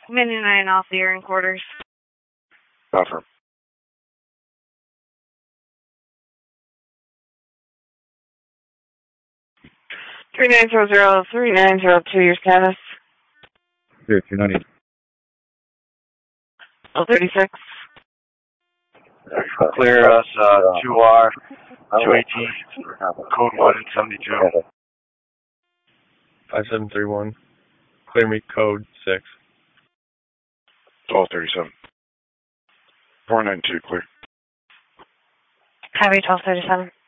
29 off the airing quarters. Confirm. Three 3902, your status. 290. 36. Clear us 2R, 218, code 172. 5731. Clear me code 6. 1237. 492, clear. Heavy 1237.